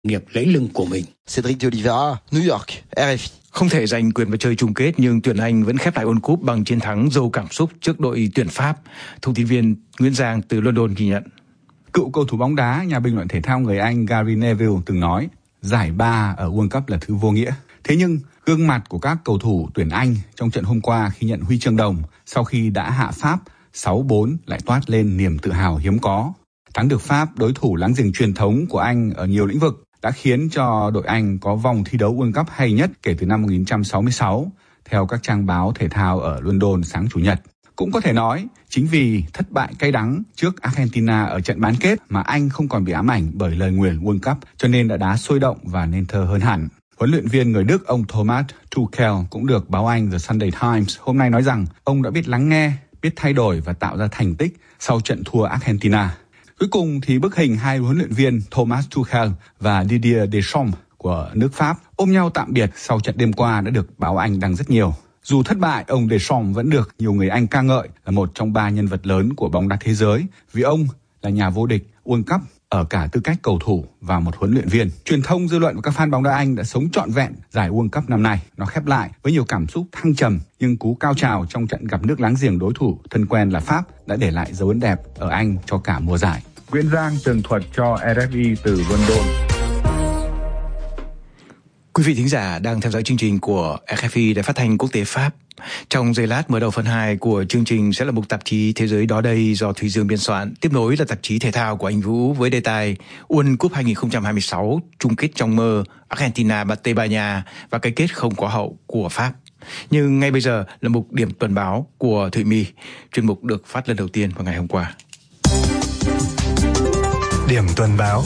nghiệp lấy lưng của mình. Cédric de Oliveira, New York, RFI. Không thể giành quyền vào chơi chung kết nhưng tuyển Anh vẫn khép lại World Cup bằng chiến thắng giàu cảm xúc trước đội tuyển Pháp. Thông tin viên Nguyễn Giang từ London ghi nhận. Cựu cầu thủ bóng đá, nhà bình luận thể thao người Anh Gary Neville từng nói, giải ba ở World Cup là thứ vô nghĩa. Thế nhưng, gương mặt của các cầu thủ tuyển Anh trong trận hôm qua khi nhận huy chương đồng sau khi đã hạ Pháp 6-4 lại toát lên niềm tự hào hiếm có. Thắng được Pháp, đối thủ láng giềng truyền thống của Anh ở nhiều lĩnh vực, đã khiến cho đội Anh có vòng thi đấu World Cup hay nhất kể từ năm 1966, theo các trang báo thể thao ở London sáng Chủ nhật. Cũng có thể nói, chính vì thất bại cay đắng trước Argentina ở trận bán kết mà Anh không còn bị ám ảnh bởi lời nguyền World Cup, cho nên đã đá sôi động và nên thơ hơn hẳn. Huấn luyện viên người Đức ông Thomas Tuchel cũng được báo Anh The Sunday Times hôm nay nói rằng ông đã biết lắng nghe, biết thay đổi và tạo ra thành tích sau trận thua Argentina. Cuối cùng thì bức hình hai huấn luyện viên Thomas Tuchel và Didier Deschamps của nước Pháp ôm nhau tạm biệt sau trận đêm qua đã được báo Anh đăng rất nhiều. Dù thất bại, ông Deschamps vẫn được nhiều người Anh ca ngợi là một trong ba nhân vật lớn của bóng đá thế giới vì ông là nhà vô địch World Cup ở cả tư cách cầu thủ và một huấn luyện viên. Truyền thông, dư luận và các fan bóng đá Anh đã sống trọn vẹn giải World Cup năm nay. Nó khép lại với nhiều cảm xúc thăng trầm nhưng cú cao trào trong trận gặp nước láng giềng đối thủ thân quen là Pháp đã để lại dấu ấn đẹp ở Anh cho cả mùa giải. Nguyễn Giang tường thuật cho RFI từ London. Quý vị thính giả đang theo dõi chương trình của RFI Đài Phát thanh Quốc tế Pháp. Trong giây lát mở đầu phần 2 của chương trình sẽ là mục tạp chí Thế giới đó đây do Thùy Dương biên soạn. Tiếp nối là tạp chí thể thao của anh Vũ với đề tài World Cup 2026 chung kết trong mơ, Argentina bắt Tây Ban Nha và cái kết không có hậu của Pháp. Nhưng ngay bây giờ là mục điểm tuần báo của Thụy My. Chuyên mục được phát lần đầu tiên vào ngày hôm qua. Điểm tuần báo.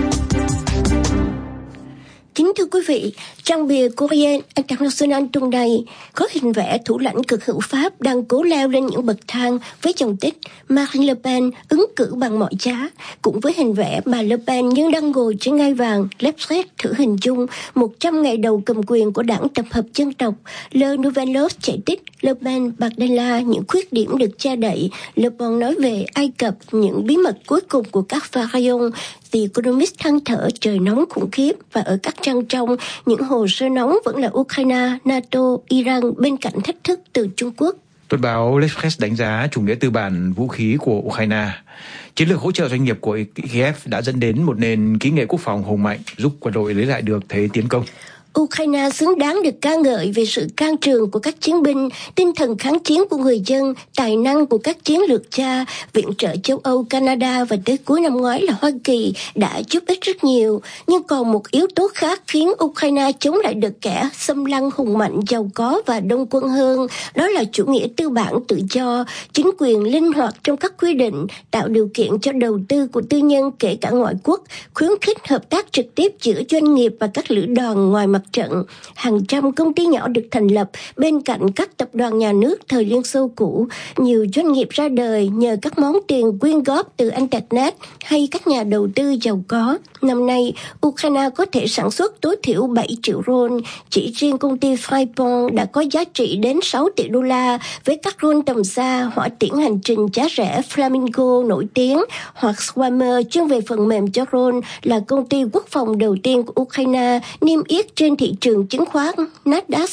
Kính thưa quý vị, trang bìa Courrier International tuần này có hình vẽ thủ lãnh cực hữu Pháp đang cố leo lên những bậc thang với dòng tích Marine Le Pen ứng cử bằng mọi giá, cũng với hình vẽ bà Le Pen nhưng đang ngồi trên ngai vàng. L'Express thử hình dung 100 ngày đầu cầm quyền của đảng tập hợp dân tộc. Le Nouvel Obs chạy tích Le Pen Bardella những khuyết điểm được che đậy. Le Bon nói về Ai Cập những bí mật cuối cùng của các pharaon. The Economist than thở trời nóng khủng khiếp và ở các trang trong những hồ sơ nóng vẫn là Ukraine, NATO, Iran bên cạnh thách thức từ Trung Quốc. Tuần báo L'Express đánh giá chủ nghĩa tư bản vũ khí của Ukraine. Chiến lược hỗ trợ doanh nghiệp của Kiev đã dẫn đến một nền kỹ nghệ quốc phòng hùng mạnh giúp quân đội lấy lại được thế tiến công. Ukraine xứng đáng được ca ngợi về sự can trường của các chiến binh, tinh thần kháng chiến của người dân, tài năng của các chiến lược gia, viện trợ châu Âu, Canada và tới cuối năm ngoái là Hoa Kỳ đã giúp ích rất nhiều. Nhưng còn một yếu tố khác khiến Ukraine chống lại được kẻ xâm lăng hùng mạnh, giàu có và đông quân hơn, đó là chủ nghĩa tư bản tự do, chính quyền linh hoạt trong các quy định, tạo điều kiện cho đầu tư của tư nhân kể cả ngoại quốc, khuyến khích hợp tác trực tiếp giữa doanh nghiệp và các lữ đoàn ngoài mặt trận. Hàng trăm công ty nhỏ được thành lập bên cạnh các tập đoàn nhà nước thời Liên Xô cũ. Nhiều doanh nghiệp ra đời nhờ các món tiền quyên góp từ Internet hay các nhà đầu tư giàu có. Năm nay, Ukraine có thể sản xuất tối thiểu 7 triệu drone. Chỉ riêng công ty Freeport đã có giá trị đến 6 tỷ đô la với các drone tầm xa, hỏa tiễn hành trình giá rẻ Flamingo nổi tiếng hoặc Swimmer chuyên về phần mềm cho drone là công ty quốc phòng đầu tiên của Ukraine niêm yết trên thị trường chứng khoán Nasdaq.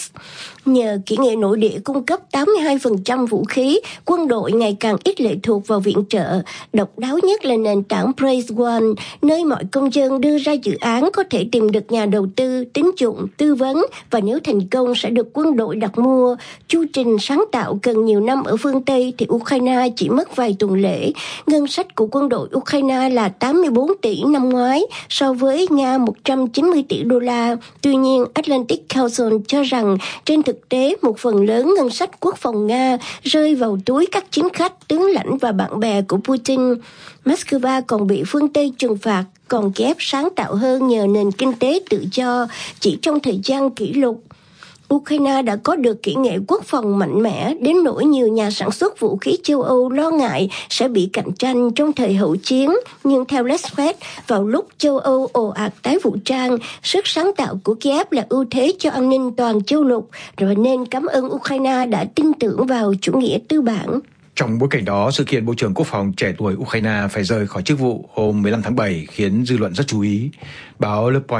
Nhờ kỹ nghệ nội địa cung cấp 82% vũ khí, quân đội ngày càng ít lệ thuộc vào viện trợ. Độc đáo nhất là nền tảng Praise One, nơi mọi công dân đưa ra dự án có thể tìm được nhà đầu tư, tín dụng, tư vấn và nếu thành công sẽ được quân đội đặt mua. Chu trình sáng tạo cần nhiều năm ở phương Tây thì Ukraine chỉ mất vài tuần lễ. Ngân sách của quân đội Ukraine là 84 tỷ năm ngoái so với Nga 190 tỷ đô la. Tuy nhiên, Atlantic Council cho rằng trên thực tế một phần lớn ngân sách quốc phòng Nga rơi vào túi các chính khách, tướng lãnh và bạn bè của Putin. Moscow còn bị phương Tây trừng phạt, còn Kiev sáng tạo hơn nhờ nền kinh tế tự do. Chỉ trong thời gian kỷ lục, Ukraine đã có được kỹ nghệ quốc phòng mạnh mẽ đến nỗi nhiều nhà sản xuất vũ khí châu Âu lo ngại sẽ bị cạnh tranh trong thời hậu chiến. Nhưng theo L'Express, vào lúc châu Âu ồ ạt tái vũ trang, sức sáng tạo của Kiev là ưu thế cho an ninh toàn châu lục, rồi nên cảm ơn Ukraine đã tin tưởng vào chủ nghĩa tư bản. Trong bối cảnh đó, sự kiện Bộ trưởng Quốc phòng trẻ tuổi Ukraine phải rời khỏi chức vụ hôm 15 tháng 7 khiến dư luận rất chú ý. Báo Le Point